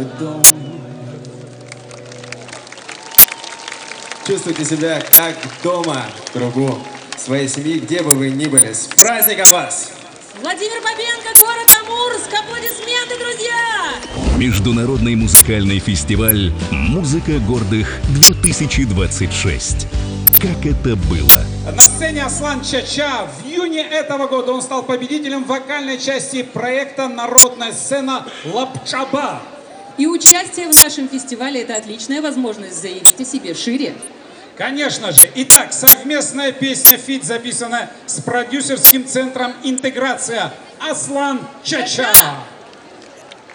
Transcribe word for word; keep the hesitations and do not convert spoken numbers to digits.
в дом. Чувствуйте себя как дома в кругу своей семьи, где бы вы ни были. С праздником вас! Владимир Бабенко, город Амурск. Аплодисменты, друзья! Международный музыкальный фестиваль «Музыка гордых две тысячи двадцать шесть». Как это было? На сцене Аслан Чача. В июне этого года он стал победителем вокальной части проекта «Народная сцена Лапчаба». И участие в нашем фестивале – это отличная возможность заявить о себе шире. Конечно же. Итак, совместная песня «Фит» записана с продюсерским центром «Интеграция». Аслан Чача.